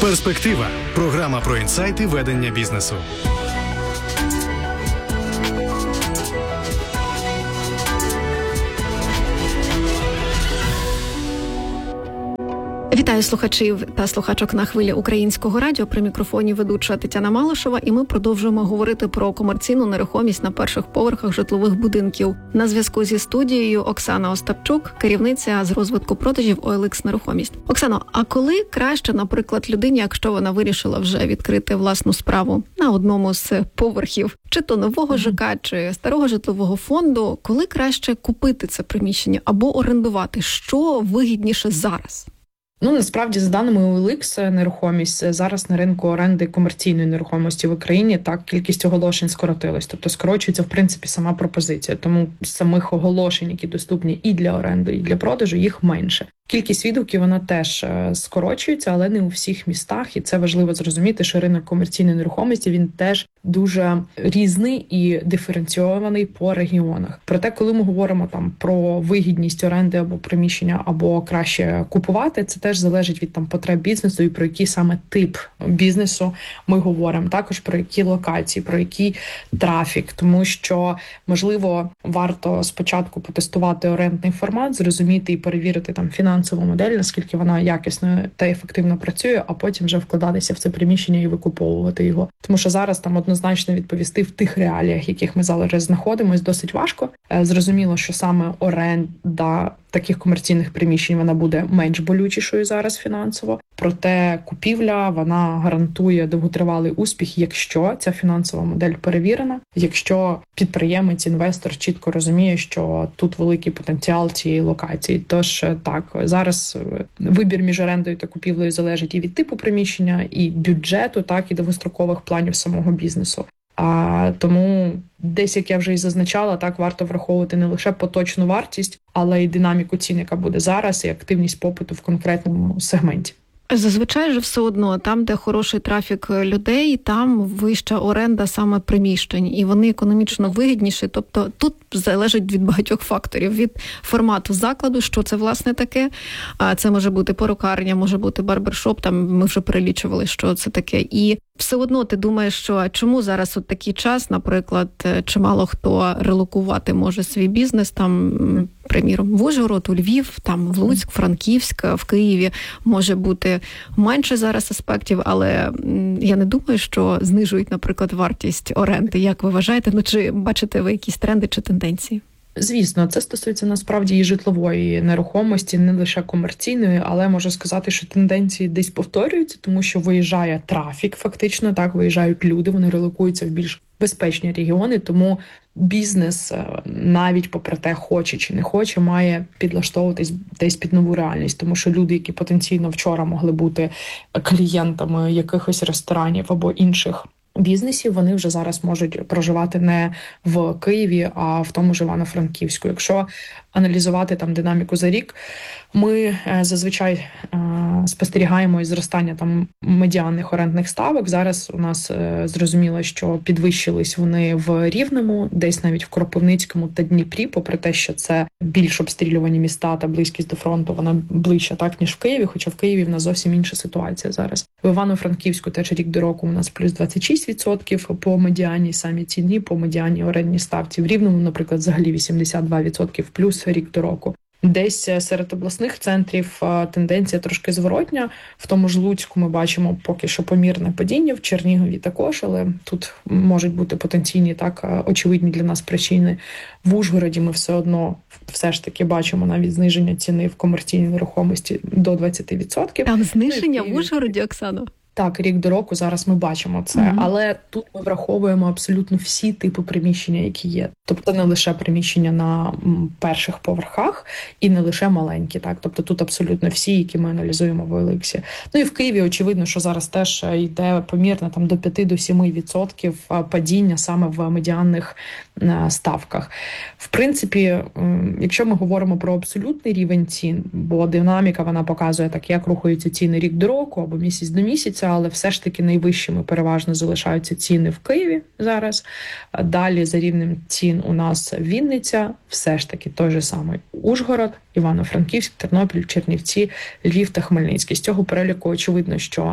Перспектива. Програма про інсайти ведення бізнесу. Вітаю слухачів та слухачок на хвилі Українського радіо. При мікрофоні ведуча Тетяна Малишева, і ми продовжуємо говорити про комерційну нерухомість на перших поверхах житлових будинків. На зв'язку зі студією Оксана Остапчук, керівниця з розвитку продажів OLX Нерухомість. Оксано, а коли краще, наприклад, людині, якщо вона вирішила вже відкрити власну справу на одному з поверхів, чи то нового ЖК, чи старого житлового фонду, коли краще купити це приміщення або орендувати? Що вигідніше зараз? Насправді, за даними OLX Нерухомість, зараз на ринку оренди комерційної нерухомості в Україні кількість оголошень скоротилась. Тобто скорочується, в принципі, сама пропозиція. Тому самих оголошень, які доступні і для оренди, і для продажу, їх менше. Кількість відгуків, вона теж скорочується, але не у всіх містах. І це важливо зрозуміти, що ринок комерційної нерухомості, він теж дуже різний і диференційований по регіонах. Проте, коли ми говоримо про вигідність оренди або приміщення, або краще купувати, це теж залежить від потреб бізнесу і про який саме тип бізнесу ми говоримо. Також про які локації, про який трафік. Тому що, можливо, варто спочатку потестувати орендний формат, зрозуміти і перевірити фінансову модель, наскільки вона якісно та ефективно працює, а потім вже вкладатися в це приміщення і викуповувати його. Тому що зараз однозначно відповісти в тих реаліях, в яких ми зараз знаходимося, досить важко. Зрозуміло, що саме оренда таких комерційних приміщень, вона буде менш болючішою зараз фінансово. Проте купівля, вона гарантує довготривалий успіх, якщо ця фінансова модель перевірена, якщо підприємець, інвестор чітко розуміє, що тут великий потенціал цієї локації. Тож зараз вибір між орендою та купівлею залежить і від типу приміщення, і бюджету, і довгострокових планів самого бізнесу. Тому десь, як я вже і зазначала, варто враховувати не лише поточну вартість, але й динаміку цін, яка буде зараз, і активність попиту в конкретному сегменті. Зазвичай же все одно, там, де хороший трафік людей, там вища оренда саме приміщень, і вони економічно вигідніші. Тобто тут залежить від багатьох факторів, від формату закладу, що це власне таке. Це може бути перукарня, може бути барбершоп, ми вже перелічували, що це таке. І все одно ти думаєш, що чому зараз такий час, наприклад, чимало хто релокувати може свій бізнес, приміром, в Ужгород, у Львів, в Луцьк, Франківськ, в Києві може бути менше зараз аспектів, але я не думаю, що знижують, наприклад, вартість оренди. Як ви вважаєте? Чи бачите ви якісь тренди чи тенденції? Звісно, це стосується насправді і житлової нерухомості, не лише комерційної, але можу сказати, що тенденції десь повторюються, тому що виїжджає трафік фактично, виїжджають люди, вони релокуються в більш безпечні регіони, тому бізнес, навіть попри те, хоче чи не хоче, має підлаштовуватись десь під нову реальність, тому що люди, які потенційно вчора могли бути клієнтами якихось ресторанів або інших бізнесів, вони вже зараз можуть проживати не в Києві, а в тому ж Івано-Франківську. Якщо аналізувати динаміку за рік, ми зазвичай спостерігаємо і зростання медіанних орендних ставок. Зараз у нас зрозуміло, що підвищились вони в Рівному, десь навіть в Кропивницькому та Дніпрі, попри те, що це більш обстрілювані міста та близькість до фронту, вона ближча ніж в Києві, хоча в Києві в нас зовсім інша ситуація зараз. В Івано-Франківську теж рік до року у нас плюс 26% по медіані самі ціні, по медіані орендній ставці. В Рівному, наприклад, взагалі 82% плюс рік до року. Десь серед обласних центрів тенденція трошки зворотня. В тому ж Луцьку ми бачимо поки що помірне падіння, в Чернігові також, але тут можуть бути потенційні, очевидні для нас причини. В Ужгороді ми все ж таки бачимо навіть зниження ціни в комерційній нерухомості до 20%. Там зниження в Ужгороді, Оксано? Так, рік до року зараз ми бачимо це, але тут ми враховуємо абсолютно всі типи приміщення, які є. Тобто не лише приміщення на перших поверхах і не лише маленькі, Тобто тут абсолютно всі, які ми аналізуємо в OLX. І в Києві очевидно, що зараз теж йде помірно до 5-7% падіння саме в медіанних ставках. В принципі, якщо ми говоримо про абсолютний рівень цін, бо динаміка вона показує як рухаються ціни рік до року або місяць до місяця, але все ж таки найвищими переважно залишаються ціни в Києві зараз. Далі за рівнем цін у нас Вінниця, все ж таки той же самий Ужгород, Івано-Франківськ, Тернопіль, Чернівці, Львів та Хмельницький. З цього переліку очевидно, що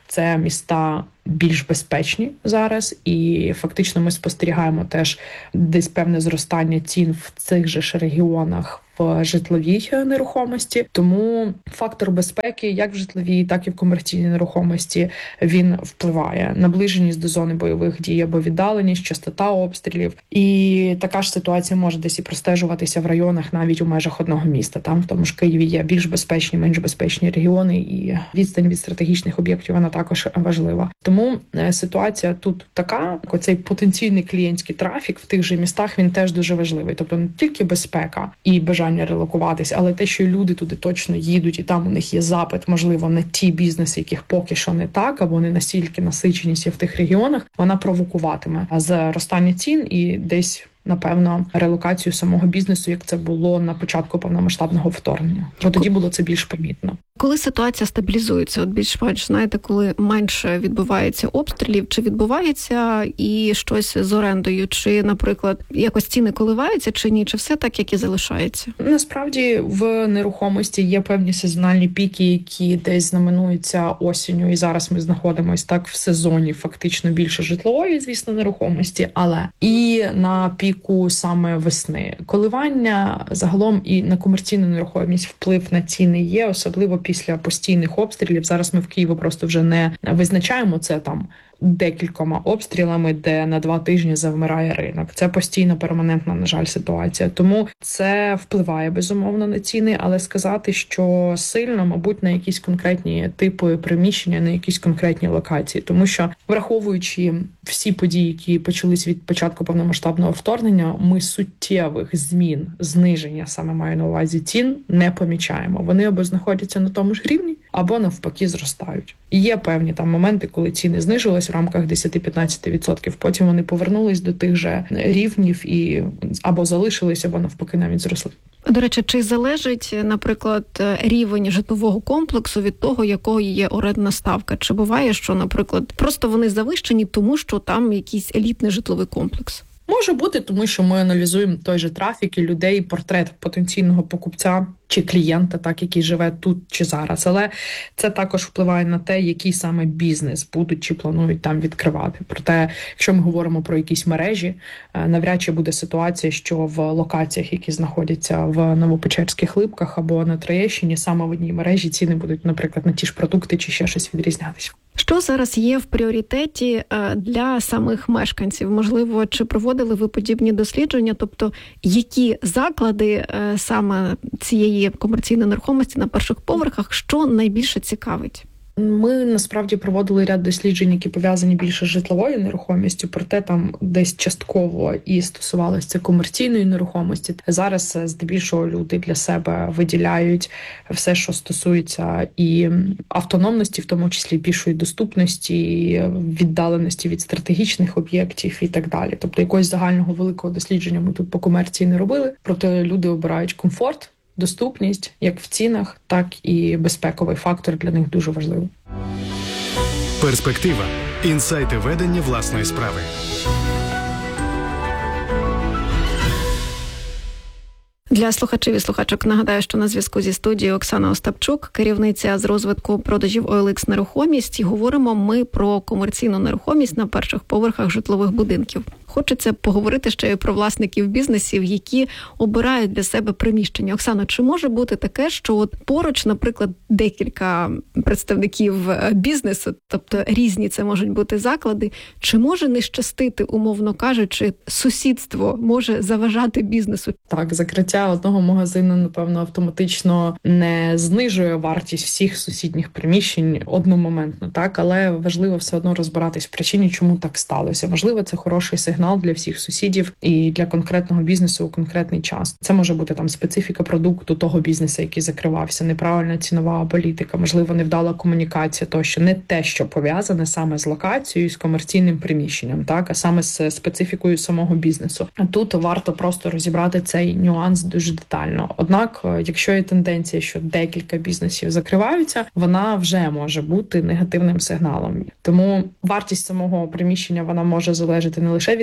це міста більш безпечні зараз, і фактично ми спостерігаємо теж десь певне зростання цін в цих же ж регіонах в житловій нерухомості. Тому фактор безпеки як в житловій, так і в комерційній нерухомості він впливає. Наближеність до зони бойових дій або віддаленість, частота обстрілів. І така ж ситуація може десь і простежуватися в районах навіть у межах одного міста. Там в тому ж Києві є більш безпечні, менш безпечні регіони, і відстань від стратегічних об'єктів вона також важлива. Тому ситуація тут така, оцей потенційний клієнтський трафік в тих же містах, він теж дуже важливий. Тобто не тільки безпека і бажання релокуватись, але те, що люди туди точно їдуть, і там у них є запит, можливо, на ті бізнеси, яких поки що не так, або не настільки насиченість в тих регіонах, вона провокуватиме зростання цін і десь, напевно, релокацію самого бізнесу, як це було на початку повномасштабного вторгнення. Бо тоді було це більш помітно. Коли ситуація стабілізується, от більш-менш, знаєте, коли менше відбувається обстрілів, чи відбувається і щось з орендою, чи, наприклад, якось ціни коливаються, чи ні, чи все так, як і залишається? Насправді в нерухомості є певні сезональні піки, які десь знаменуються осінню, і зараз ми знаходимося так в сезоні фактично більше житлової, звісно, нерухомості, але і на піку саме весни. Коливання загалом і на комерційну нерухомість вплив на ціни є, особливо після постійних обстрілів. Зараз ми в Києві просто вже не визначаємо це там декількома обстрілами, де на 2 тижні завмирає ринок. Це постійно перманентна, на жаль, ситуація. Тому це впливає, безумовно, на ціни, але сказати, що сильно, мабуть, на якісь конкретні типи приміщення, на якісь конкретні локації. Тому що, враховуючи всі події, які почались від початку повномасштабного вторгнення, ми суттєвих змін, зниження, саме маю на увазі, цін не помічаємо. Вони або знаходяться на тому ж рівні, або навпаки зростають. І є певні там моменти, коли ціни знижувались в рамках 10-15%, потім вони повернулись до тих же рівнів і або залишились, або навпаки навіть зросли. До речі, чи залежить, наприклад, рівень житлового комплексу від того, якою є орендна ставка? Чи буває, що, наприклад, просто вони завищені, тому що там якийсь елітний житловий комплекс? Може бути, тому що ми аналізуємо той же трафік і людей, портрет потенційного покупця чи клієнта, так, який живе тут чи зараз. Але це також впливає на те, який саме бізнес будуть чи планують там відкривати. Проте, якщо ми говоримо про якісь мережі, навряд чи буде ситуація, що в локаціях, які знаходяться в Новопечерських Липках або на Троєщині, саме в одній мережі ціни будуть, наприклад, на ті ж продукти чи ще щось відрізнятися. Що зараз є в пріоритеті для самих мешканців? Можливо, чи проводили ви подібні дослідження? Тобто, які заклади саме цієї комерційної нерухомості на перших поверхах, що найбільше цікавить? Ми насправді проводили ряд досліджень, які пов'язані більше з житловою нерухомістю, проте там десь частково і стосувалося це комерційної нерухомості. Зараз здебільшого люди для себе виділяють все, що стосується і автономності, в тому числі більшої доступності, і віддаленості від стратегічних об'єктів і так далі. Тобто якогось загального великого дослідження ми тут по комерції не робили, проте люди обирають комфорт, доступність, як в цінах, так і безпековий фактор для них дуже важливий. Перспектива. Інсайти ведення власної справи. Для слухачів і слухачок нагадаю, що на зв'язку зі студією Оксана Остапчук, керівниця з розвитку продажів OLX нерухомість. І говоримо ми про комерційну нерухомість на перших поверхах житлових будинків. Хочеться поговорити ще й про власників бізнесів, які обирають для себе приміщення. Оксано, чи може бути таке, що от поруч, наприклад, декілька представників бізнесу, тобто різні це можуть бути заклади, чи може не щастити, умовно кажучи, сусідство може заважати бізнесу? Так, закриття одного магазину, напевно, автоматично не знижує вартість всіх сусідніх приміщень одномоментно, так, але важливо все одно розбиратись в причині, чому так сталося. Можливо, це хороший сигнал для всіх сусідів і для конкретного бізнесу у конкретний час. Це може бути там специфіка продукту того бізнесу, який закривався, неправильна цінова політика, можливо, невдала комунікація, тощо не те, що пов'язане саме з локацією, з комерційним приміщенням, так, а саме з специфікою самого бізнесу. Тут варто просто розібрати цей нюанс дуже детально. Однак, якщо є тенденція, що декілька бізнесів закриваються, вона вже може бути негативним сигналом. Тому вартість самого приміщення, вона може залежати не лише від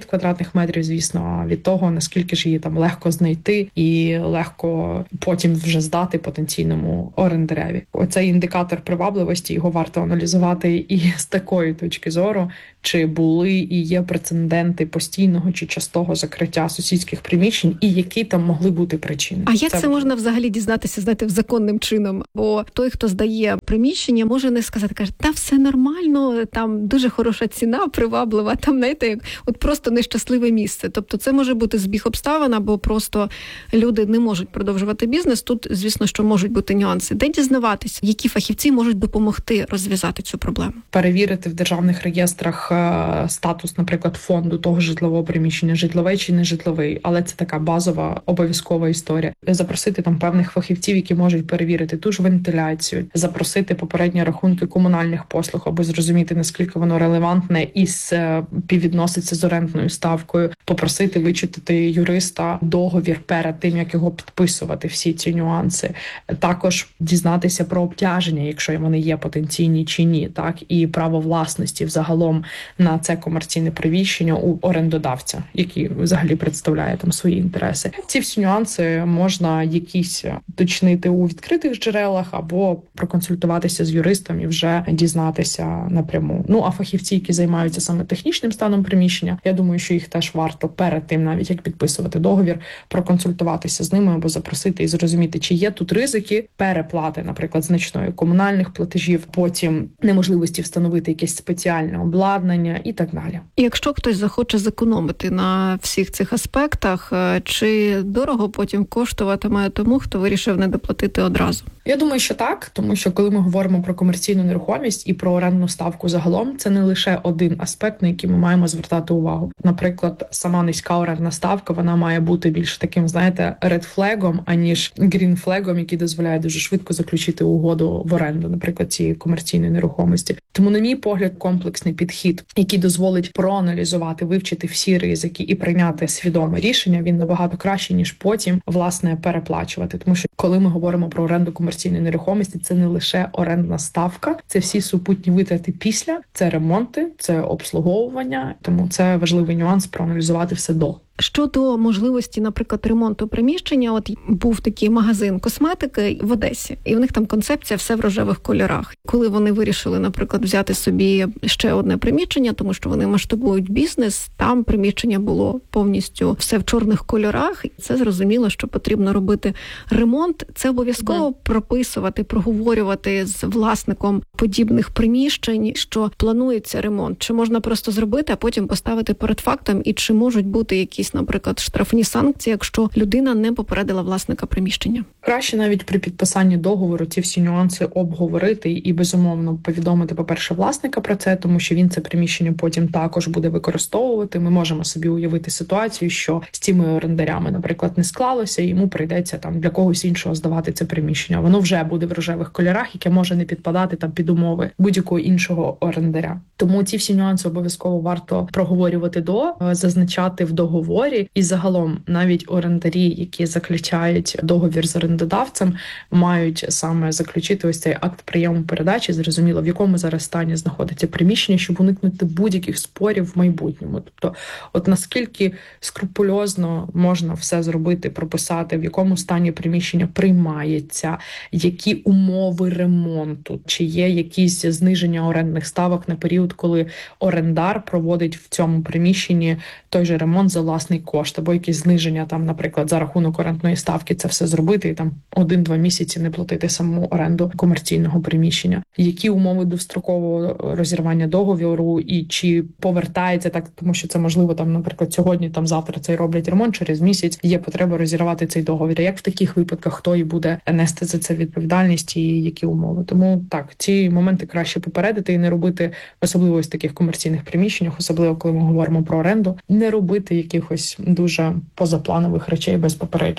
від квадратних метрів, звісно, а від того, наскільки ж її там легко знайти і легко потім вже здати потенційному орендареві. Оцей індикатор привабливості, його варто аналізувати і з такої точки зору, чи були і є прецеденти постійного чи частого закриття сусідських приміщень, і які там могли бути причини. А як це можна взагалі дізнатися, знаєте, законним чином? Бо той, хто здає приміщення, може не сказати, каже, та все нормально, там дуже хороша ціна, приваблива, там, знаєте, як от просто нещасливе місце. Тобто це може бути збіг обставин, або просто люди не можуть продовжувати бізнес. Тут, звісно, що можуть бути нюанси. Де дізнаватись, які фахівці можуть допомогти розв'язати цю проблему? Перевірити в державних реєстрах статус, наприклад, фонду того житлового приміщення, житловий чи не житловий, але це така базова обов'язкова історія. Запросити там певних фахівців, які можуть перевірити ту ж вентиляцію, запросити попередні рахунки комунальних послуг, аби зрозуміти, наскільки воно релевантне і співвідноситься з орендною ставкою, попросити вичитати юриста договір перед тим, як його підписувати, всі ці нюанси. Також дізнатися про обтяження, якщо вони є потенційні чи ні, так, і право власності взагалом на це комерційне приміщення у орендодавця, який взагалі представляє там свої інтереси. Ці всі нюанси можна якісь уточнити у відкритих джерелах або проконсультуватися з юристом і вже дізнатися напряму. Ну, а фахівці, які займаються саме технічним станом приміщення, я думаю, що їх теж варто перед тим, навіть як підписувати договір, проконсультуватися з ними або запросити і зрозуміти, чи є тут ризики переплати, наприклад, значної комунальних платежів, потім неможливості встановити якесь спеціальне обладнання і так далі. Якщо хтось захоче зекономити на всіх цих аспектах, чи дорого потім коштуватиме тому, хто вирішив не доплатити одразу? Я думаю, що так, тому що коли ми говоримо про комерційну нерухомість і про орендну ставку загалом, це не лише один аспект, на який ми маємо звертати увагу. Наприклад, сама низька орендна ставка, вона має бути більш таким, знаєте, red-флегом, аніж green-флегом, який дозволяє дуже швидко заключити угоду в оренду, наприклад, цієї комерційної нерухомості. Тому, на мій погляд, комплексний підхід, який дозволить проаналізувати, вивчити всі ризики і прийняти свідоме рішення, він набагато краще, ніж потім, власне, переплачувати. Тому що, коли ми говоримо про оренду комерційної нерухомості, це не лише орендна ставка, це всі супутні витрати після, це ремонти, це обслуговування, тому це важливий нюанс проаналізувати все до. Щодо можливості, наприклад, ремонту приміщення, от був такий магазин косметики в Одесі, і в них там концепція все в рожевих кольорах. Коли вони вирішили, наприклад, взяти собі ще одне приміщення, тому що вони масштабують бізнес, там приміщення було повністю все в чорних кольорах. І це зрозуміло, що потрібно робити ремонт. Це обов'язково прописувати, проговорювати з власником подібних приміщень, що планується ремонт. Чи можна просто зробити, а потім поставити перед фактом, і чи можуть бути якісь, наприклад, штрафні санкції, якщо людина не попередила власника приміщення? Краще навіть при підписанні договору ці всі нюанси обговорити і, безумовно, повідомити, по-перше, власника про це, тому що він це приміщення потім також буде використовувати. Ми можемо собі уявити ситуацію, що з цими орендарями, наприклад, не склалося, і йому прийдеться там для когось іншого здавати це приміщення. Воно вже буде в рожевих кольорах, яке може не підпадати там під умови будь-якого іншого орендаря. Тому ці всі нюанси обов'язково варто проговорювати зазначати в договорі. І загалом навіть орендарі, які заключають договір з орендодавцем, мають саме заключити ось цей акт прийому передачі, зрозуміло, в якому зараз стані знаходиться приміщення, щоб уникнути будь-яких спорів в майбутньому. Тобто, от наскільки скрупульозно можна все зробити, прописати, в якому стані приміщення приймається, які умови ремонту, чи є якісь зниження орендних ставок на період, коли орендар проводить в цьому приміщенні той же ремонт за власний кошт, або якісь зниження там, наприклад, за рахунок орендної ставки це все зробити і там 1-2 місяці не платити саму оренду комерційного приміщення. Які умови довстрокового розірвання договору і чи повертається так, тому що це можливо там, наприклад, сьогодні, там завтра цей роблять ремонт, через місяць є потреба розірвати цей договір. Як в таких випадках хто і буде нести за це відповідальність і які умови? Тому так, ці моменти краще попередити і не робити, особливо в таких комерційних приміщеннях, особливо коли ми говоримо про оренду, не робити якихось дуже позапланових речей без попереджень.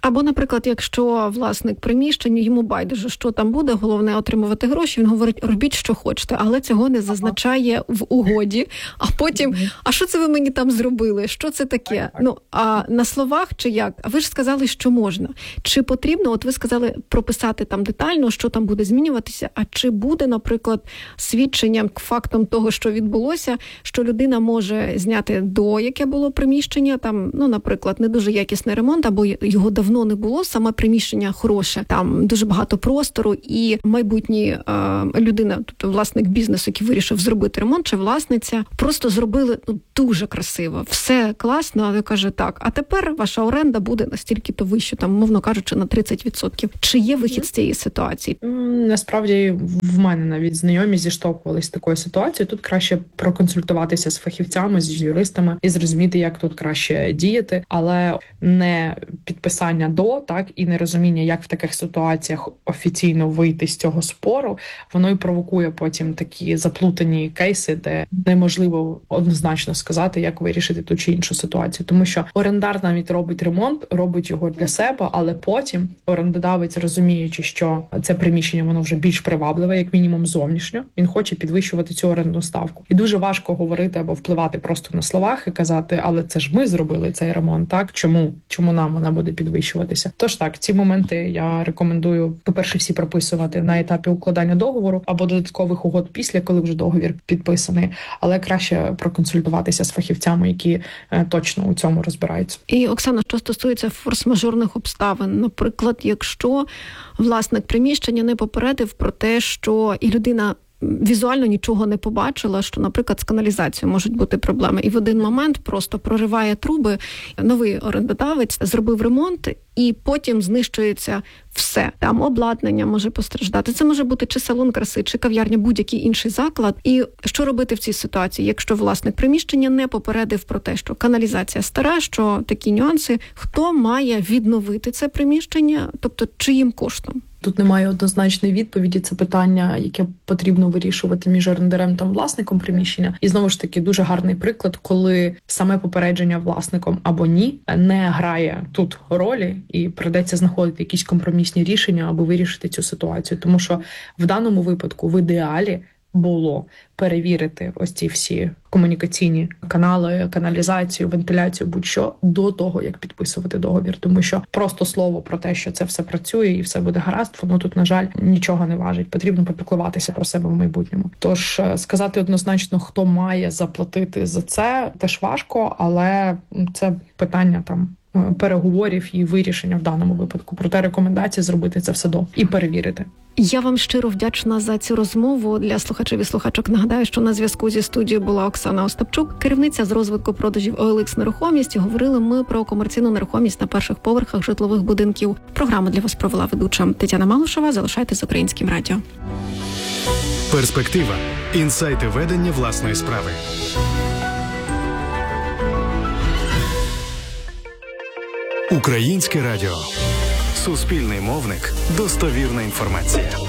Або, наприклад, якщо власник приміщення, йому байдуже, що там буде, головне отримувати гроші, він говорить, робіть, що хочете, але цього не зазначає в угоді. А потім, а що це ви мені там зробили? Що це таке? Ну, а на словах чи як? А ви ж сказали, що можна. Чи потрібно, от ви сказали, прописати там детально, що там буде змінюватися, а чи буде, наприклад, свідченням, фактом того, що відбулося, що людина може зняти до, яке було приміщення, там, ну, наприклад, не дуже якісний ремонт, або його давно не було, саме приміщення хороше, там дуже багато простору, і майбутні людина, тобто власник бізнесу, який вирішив зробити ремонт, чи власниця, просто зробили дуже красиво, все класно, але каже, так, а тепер ваша оренда буде настільки-то вище, там, мовно кажучи, на 30%. Чи є вихід з цієї ситуації? Насправді, в мене навіть знайомі зіштовхувалися з такою ситуацією. Тут краще проконсультуватися з фахівцями, з юристами і зрозуміти, як тут краще діяти, але не підписання до, так, і нерозуміння, як в таких ситуаціях офіційно вийти з цього спору, воно і провокує потім такі заплутані кейси, де неможливо однозначно сказати, як вирішити ту чи іншу ситуацію. Тому що орендар навіть робить ремонт, робить його для себе, але потім орендодавець, розуміючи, що це приміщення, воно вже більш привабливе, як мінімум зовнішньо, він хоче підвищувати цю орендну ставку. І дуже важко говорити або впливати просто на словах і казати, але це ж ми зробили цей ремонт, так? Чому нам вона буде підвищуватися? Тож так, ці моменти я рекомендую, по-перше, всі прописувати на етапі укладання договору або додаткових угод після, коли вже договір підписаний, але краще проконсультуватися з фахівцями, які точно у цьому розбираються. І, Оксана, що стосується форс-мажорних обставин, наприклад, якщо власник приміщення не попередив про те, що і людина візуально нічого не побачила, що, наприклад, з каналізацією можуть бути проблеми. І в один момент просто прориває труби, новий орендодавець зробив ремонт, і потім знищується все. Там обладнання може постраждати. Це може бути чи салон краси, чи кав'ярня, будь-який інший заклад. І що робити в цій ситуації, якщо власник приміщення не попередив про те, що каналізація стара, що такі нюанси, хто має відновити це приміщення, тобто чиїм коштом? Тут немає однозначної відповіді. Це питання, яке потрібно вирішувати між орендарем та власником приміщення. І знову ж таки, дуже гарний приклад, коли саме попередження власником або ні не грає тут ролі, і придеться знаходити якісь компромісні рішення, аби вирішити цю ситуацію. Тому що в даному випадку в ідеалі було перевірити ось ці всі комунікаційні канали, каналізацію, вентиляцію, будь-що до того, як підписувати договір. Тому що просто слово про те, що це все працює і все буде гаразд, воно тут, на жаль, нічого не важить. Потрібно попіклуватися про себе в майбутньому. Тож сказати однозначно, хто має заплатити за це, теж важко, але це питання там переговорів і вирішення в даному випадку. Проте рекомендація зробити це все до і перевірити. Я вам щиро вдячна за цю розмову. Для слухачів і слухачок нагадаю, що на зв'язку зі студією була Оксана Остапчук, керівниця з розвитку продажів OLX Нерухомість. Говорили ми про комерційну нерухомість на перших поверхах житлових будинків. Програму для вас провела ведуча Тетяна Малушева. Залишайтесь з Українським радіо. Перспектива. Інсайти ведення власної справи. Українське радіо. Суспільний мовник. Достовірна інформація.